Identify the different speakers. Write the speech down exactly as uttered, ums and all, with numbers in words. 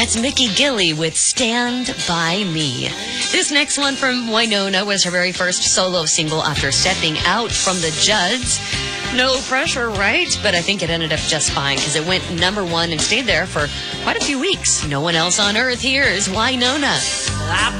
Speaker 1: That's Mickey Gilley with Stand By Me. This next one from Wynonna was her very first solo single after stepping out from the Judds. No pressure, right? But I think it ended up just fine because it went number one and stayed there for quite a few weeks. No one else on earth hears Wynonna.